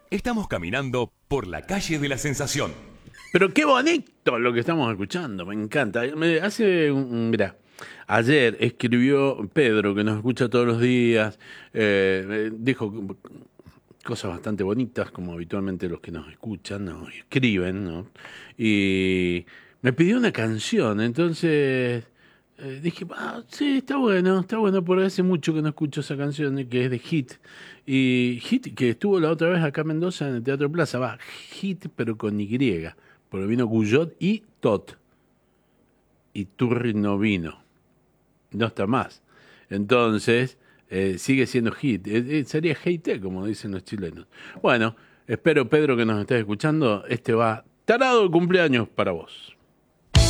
Estamos caminando por la calle de la Sensación. Pero qué bonito lo que estamos escuchando, me encanta. Mirá, ayer escribió Pedro, que nos escucha todos los días, dijo cosas bastante bonitas, como habitualmente los que nos escuchan, nos escriben, ¿no? Y me pidió una canción, entonces dije, sí, está bueno, porque hace mucho que no escucho esa canción, que es de Hit. Y Hit, que estuvo la otra vez acá en Mendoza, en el Teatro Plaza, Hit, pero con Y, porque vino Guyot y Tot, y Turri no vino, no está más. Entonces, sigue siendo Hit, sería Hate, como dicen los chilenos. Bueno, espero, Pedro, que nos estés escuchando, este va tarado de cumpleaños para vos.